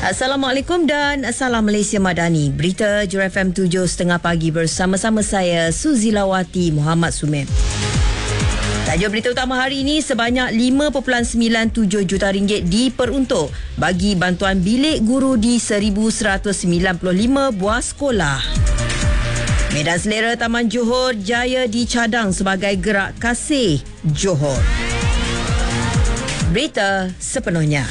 Assalamualaikum dan Salam Malaysia Madani. Berita Jura FM 7.30 pagi bersama-sama saya Suzilawati Muhammad Sumem. Tajuk berita utama hari ini, sebanyak 5.97 juta ringgit diperuntuk bagi bantuan bilik guru di 1,195 buah sekolah. Medan selera Taman Johor Jaya dicadang sebagai gerak kasih Johor. Berita sepenuhnya.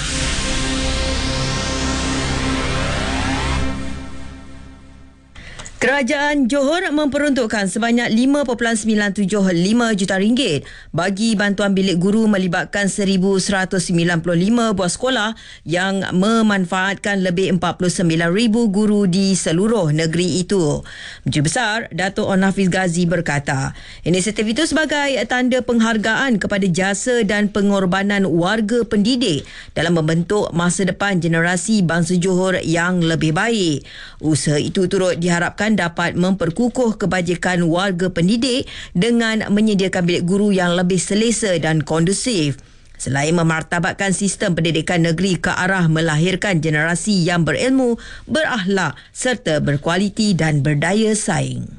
Kerajaan Johor memperuntukkan sebanyak 5.975 juta ringgit bagi bantuan bilik guru melibatkan 1,195 buah sekolah yang memanfaatkan lebih 49,000 guru di seluruh negeri itu. Menteri Besar Dato' Onn Hafiz Ghazi berkata, inisiatif itu sebagai tanda penghargaan kepada jasa dan pengorbanan warga pendidik dalam membentuk masa depan generasi bangsa Johor yang lebih baik. Usaha itu turut diharapkan dapat memperkukuh kebajikan warga pendidik dengan menyediakan bilik guru yang lebih selesa dan kondusif. Selain memartabatkan sistem pendidikan negeri ke arah melahirkan generasi yang berilmu, berakhlak serta berkualiti dan berdaya saing.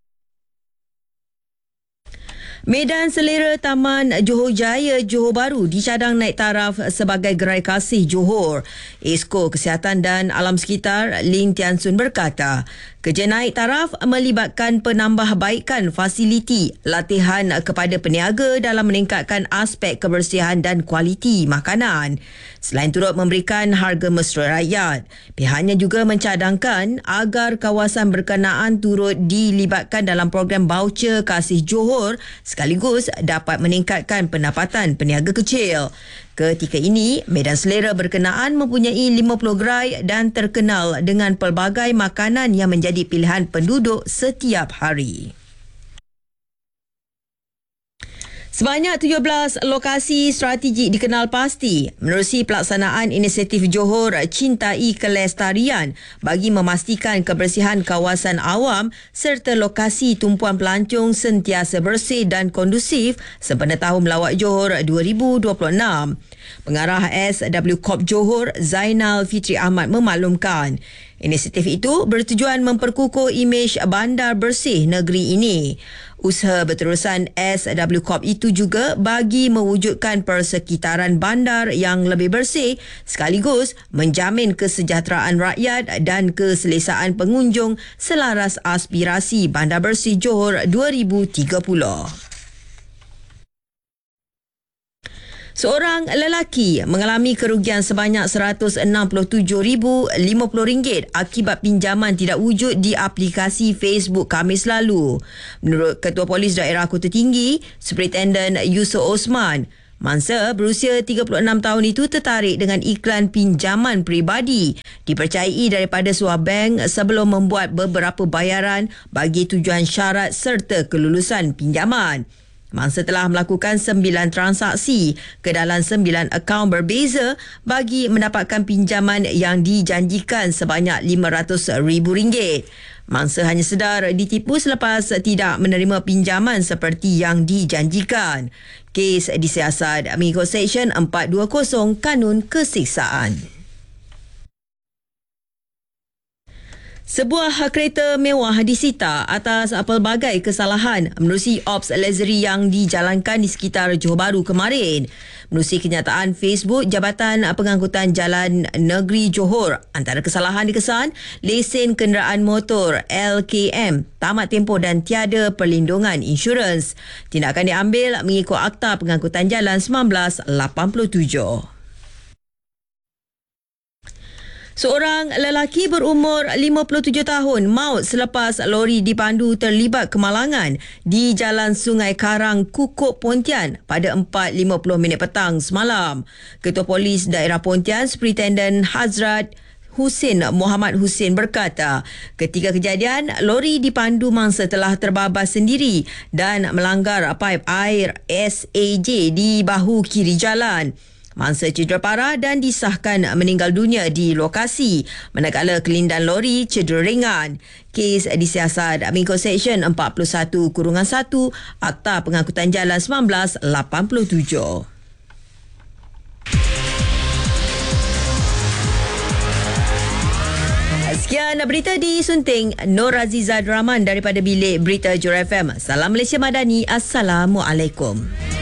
Medan selera Taman Johor Jaya Johor Bahru dicadang naik taraf sebagai gerai kasih Johor. Esko Kesihatan dan Alam Sekitar Lin Tian Sun berkata, kerja naik taraf melibatkan penambahbaikan fasiliti, latihan kepada peniaga dalam meningkatkan aspek kebersihan dan kualiti makanan. Selain turut memberikan harga mesra rakyat, pihaknya juga mencadangkan agar kawasan berkenaan turut dilibatkan dalam program baucer kasih Johor sekaligus dapat meningkatkan pendapatan peniaga kecil. Ketika ini, Medan selera berkenaan mempunyai 50 gerai dan terkenal dengan pelbagai makanan yang menjadi pilihan penduduk setiap hari. Sebanyak 17 lokasi strategik dikenal pasti menerusi pelaksanaan inisiatif Johor Cintai Kelestarian bagi memastikan kebersihan kawasan awam serta lokasi tumpuan pelancong sentiasa bersih dan kondusif sempena Tahun Melawat Johor 2026. Pengarah SW Corp Johor Zainal Fitri Ahmad memaklumkan, inisiatif itu bertujuan memperkukuh imej bandar bersih negeri ini. Usaha berterusan SW Corp itu juga bagi mewujudkan persekitaran bandar yang lebih bersih sekaligus menjamin kesejahteraan rakyat dan keselesaan pengunjung selaras aspirasi Bandar Bersih Johor 2030. Seorang lelaki mengalami kerugian sebanyak RM167,050 akibat pinjaman tidak wujud di aplikasi Facebook Khamis lalu. Menurut Ketua Polis Daerah Kota Tinggi, Superintendent Yusuf Osman, mangsa berusia 36 tahun itu tertarik dengan iklan pinjaman peribadi dipercayai daripada sebuah bank sebelum membuat beberapa bayaran bagi tujuan syarat serta kelulusan pinjaman. Mangsa telah melakukan 9 transaksi ke dalam 9 akaun berbeza bagi mendapatkan pinjaman yang dijanjikan sebanyak RM500,000. Mangsa hanya sedar ditipu selepas tidak menerima pinjaman seperti yang dijanjikan. Kes disiasat mengikut Seksyen 420 Kanun Kesiksaan. Sebuah kereta mewah disita atas pelbagai kesalahan menerusi ops lazari yang dijalankan di sekitar Johor Bahru kemarin. Menerusi kenyataan Facebook Jabatan Pengangkutan Jalan Negeri Johor, antara kesalahan dikesan lesen kenderaan motor LKM, tamat tempoh dan tiada perlindungan insurans. Tindakan diambil mengikut Akta Pengangkutan Jalan 1987. Seorang lelaki berumur 57 tahun maut selepas lori dipandu terlibat kemalangan di Jalan Sungai Karang, Kukuk, Pontian pada 4.50 petang semalam. Ketua Polis Daerah Pontian, Superintendent Hazrat Husin Muhammad Husin berkata, ketika kejadian, lori dipandu mangsa telah terbabas sendiri dan melanggar paip air SAJ di bahu kiri jalan. Mangsa cedera parah dan disahkan meninggal dunia di lokasi, manakala kelindan lori cedera ringan. Kes disiasat mengikut Seksyen 41-1 Akta Pengangkutan Jalan 1987. Sekian berita disunting Nur Aziza Draman daripada Bilik Berita Jura FM. Salam Malaysia Madani. Assalamualaikum.